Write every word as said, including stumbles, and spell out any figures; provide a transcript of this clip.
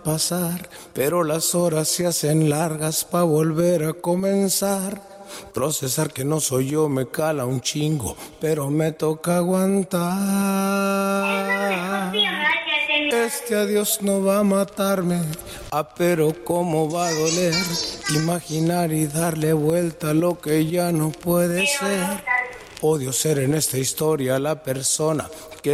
pasar, pero las horas se hacen largas pa' volver a comenzar. Procesar que no soy yo me cala un chingo, pero me toca aguantar. Este adiós no va a matarme, ah, pero cómo va a doler. Imaginar y darle vuelta a lo que ya no puede ser. Odio ser en esta historia la persona que